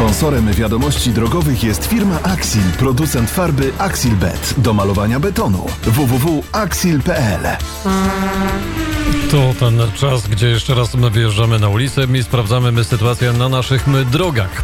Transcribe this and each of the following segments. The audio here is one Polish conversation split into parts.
Sponsorem wiadomości drogowych jest firma Axil, producent farby Axilbet do malowania betonu. www.axil.pl. To ten czas, gdzie jeszcze raz wyjeżdżamy na ulicę i sprawdzamy sytuację na naszych drogach.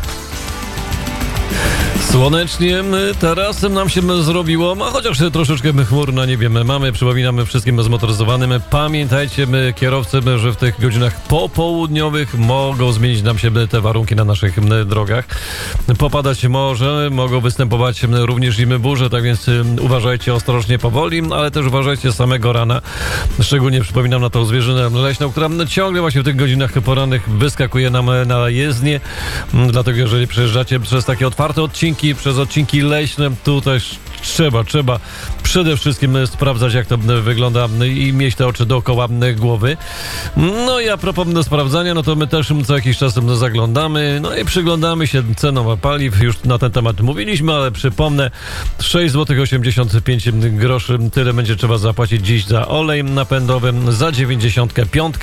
Słonecznie teraz nam się zrobiło, a chociaż troszeczkę chmur na niebie mamy. Przypominamy wszystkim zmotoryzowanym, pamiętajcie kierowcy, że w tych godzinach popołudniowych mogą zmienić nam się te warunki na naszych drogach. Popadać może, mogą występować również i burze, tak więc uważajcie ostrożnie powoli, ale też uważajcie samego rana. Szczególnie przypominam na tą zwierzynę leśną, która ciągle właśnie w tych godzinach porannych wyskakuje nam na jezdnię. Dlatego jeżeli przejeżdżacie przez takie otwarte odcinki, przez odcinki leśne, tu też trzeba przede wszystkim sprawdzać, jak to wygląda i mieć te oczy dookoła głowy. No i a propos sprawdzania, no to my też co jakiś czas zaglądamy, no i przyglądamy się cenom paliw. Już na ten temat mówiliśmy, ale przypomnę, 6,85 zł, tyle będzie trzeba zapłacić dziś za olej napędowy, za 95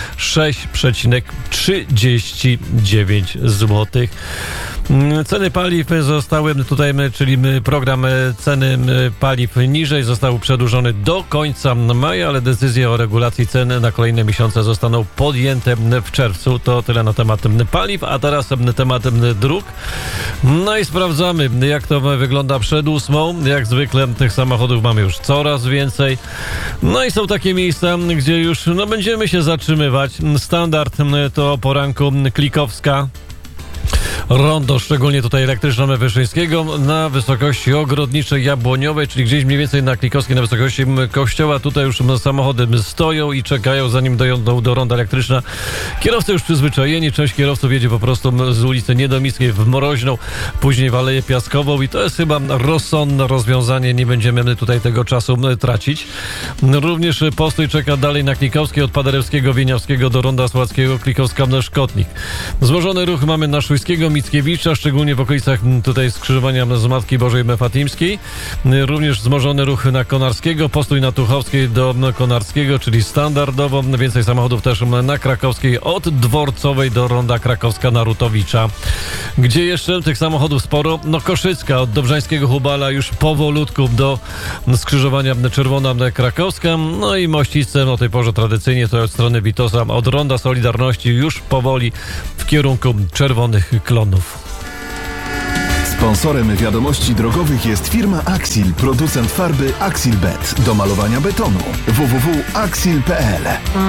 6,39 zł. Ceny paliw zostały tutaj, czyli program ceny paliw niżej został przedłużony do końca maja, ale decyzje o regulacji ceny na kolejne miesiące zostaną podjęte w czerwcu. To tyle na temat paliw, a teraz temat dróg. No i sprawdzamy, jak to wygląda przed 8. Jak zwykle tych samochodów mamy już coraz więcej. No i są takie miejsca, gdzie już będziemy się zatrzymywać. Standard to poranku Klikowska. Rondo, szczególnie tutaj elektryczne Wyszyńskiego, na wysokości Ogrodniczej Jabłoniowej, czyli gdzieś mniej więcej na Klikowskiej, na wysokości kościoła. Tutaj już samochody stoją i czekają, zanim dojadą do ronda elektryczna. Kierowcy już przyzwyczajeni, część kierowców jedzie po prostu z ulicy Niedomickiej w Moroźną, później w Aleję Piaskową i to jest chyba rozsądne rozwiązanie, nie będziemy tutaj tego czasu tracić. Również postój czeka dalej na Klikowskiej od Paderewskiego, Wieniawskiego do ronda Słowackiego, Klikowska-Szkotnik. Złożony ruch mamy na Szujskiego, Mickiewicza, szczególnie w okolicach tutaj skrzyżowania z Matki Bożej Fatimskiej. Również wzmożony ruch na Konarskiego, postój na Tuchowskiej do Konarskiego, czyli standardowo. Więcej samochodów też na Krakowskiej od Dworcowej do ronda Krakowska-Narutowicza. Gdzie jeszcze tych samochodów sporo? Koszycka od Dobrzańskiego Hubala już powolutku do skrzyżowania Czerwona Krakowska. No i Mościce o tej porze tradycyjnie to od strony Witosa od ronda Solidarności już powoli w kierunku Czerwonych Klonów. Sponsorem wiadomości drogowych jest firma Axil, producent farby Axilbet do malowania betonu. www.axil.pl.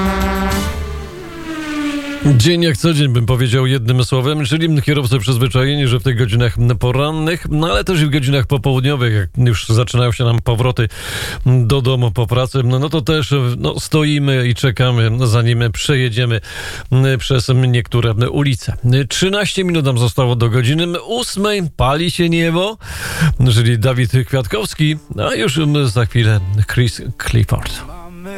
Dzień jak co dzień bym powiedział jednym słowem, czyli kierowcy przyzwyczajeni, że w tych godzinach porannych, ale też i w godzinach popołudniowych, jak już zaczynają się nam powroty do domu po pracy, no to też stoimy i czekamy, zanim przejedziemy przez niektóre ulice. 13 minut nam zostało do godziny 8, pali się niebo, czyli Dawid Kwiatkowski, a już za chwilę Chris Clifford.